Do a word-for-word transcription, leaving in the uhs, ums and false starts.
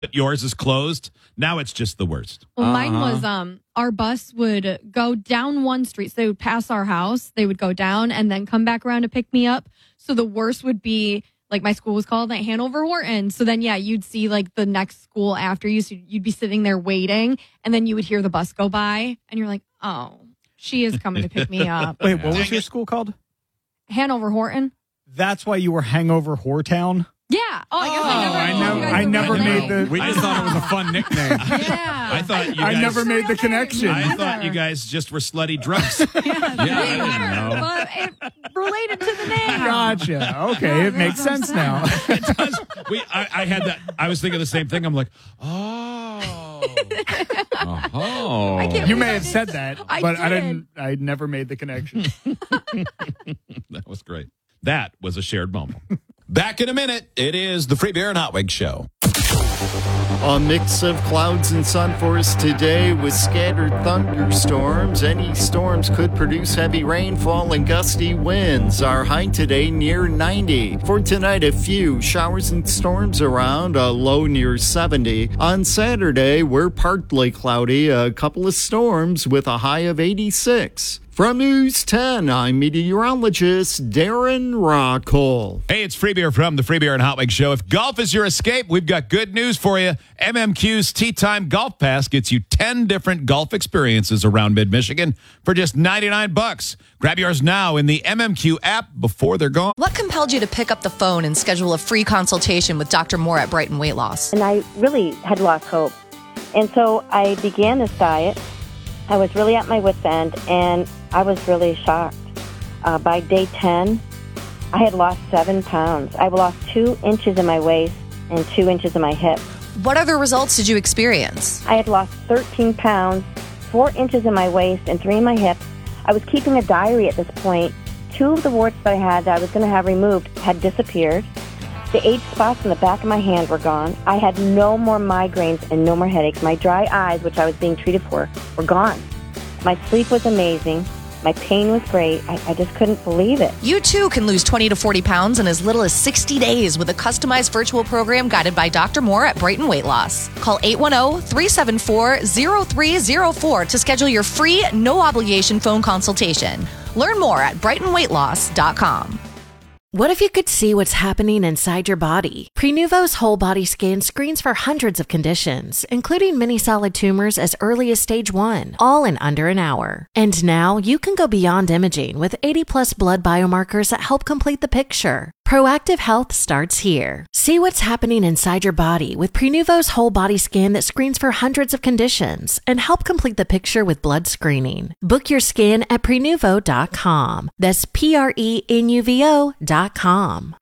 yours is closed. Now it's just the worst. Well, Uh-huh. mine was um our bus would go down one street. So they would pass our house. They would go down and then come back around to pick me up. So the worst would be, like, my school was called like Hanover Horton. So then, yeah, you'd see like the next school after you. So you'd be sitting there waiting, and then you would hear the bus go by, and you're like, oh, she is coming to pick me up. Wait, what was your school called? Hanover Horton. That's why you were Hangover Whoretown? Yeah. Oh, I guess I never. I told never- you guys I the never real made name. the- We just thought it was a fun nickname. Yeah. I thought you I guys. never made the connection. I thought you guys just were slutty drunks. Yeah, I didn't know. But it related to the name. Gotcha. Okay, it makes sense now. It does. We, I, I had that. I was thinking the same thing. I'm like, oh. Oh. I can't You believe may I have did- said that, I but I did. didn't. I never made the connection. That was great. That was a shared moment. Back in a minute. It is the Free Beer and Hot Wings Show. A mix of clouds and sun for us today with scattered thunderstorms. Any storms could produce heavy rainfall and gusty winds. Our high today near ninety. For tonight, a few showers and storms around, a low near seventy. On Saturday, we're partly cloudy, a couple of storms with a high of eighty-six. From News ten, I'm meteorologist Darren Rockall. Hey, it's Free Beer from the Free Beer and Hot Wings Show. If golf is your escape, we've got good news for you. M M Q's Tee Time Golf Pass gets you ten different golf experiences around mid-Michigan for just ninety-nine bucks. Grab yours now in the M M Q app before they're gone. What compelled you to pick up the phone and schedule a free consultation with Doctor Moore at Brighton Weight Loss? And I really had lost hope. And so I began this diet. I was really at my wit's end, and I was really shocked. Uh, by day ten, I had lost seven pounds. I lost two inches in my waist and two inches in my hip. What other results did you experience? I had lost thirteen pounds, four inches in my waist, and three in my hip. I was keeping a diary at this point. Two of the warts that I had that I was going to have removed had disappeared. The age spots in the back of my hand were gone. I had no more migraines and no more headaches. My dry eyes, which I was being treated for, were gone. My sleep was amazing. My pain was great. I, I just couldn't believe it. You too can lose twenty to forty pounds in as little as sixty days with a customized virtual program guided by Doctor Moore at Brighton Weight Loss. Call eight one zero, three seven four, zero three zero four to schedule your free, no-obligation phone consultation. Learn more at brighton weight loss dot com. What if you could see what's happening inside your body? Prenuvo's whole body scan screens for hundreds of conditions, including many solid tumors as early as stage one, all in under an hour. And now you can go beyond imaging with eighty plus blood biomarkers that help complete the picture. Proactive health starts here. See what's happening inside your body with Prenuvo's whole body scan that screens for hundreds of conditions and help complete the picture with blood screening. Book your scan at prenuvo dot com. That's P R E N U V O dot com.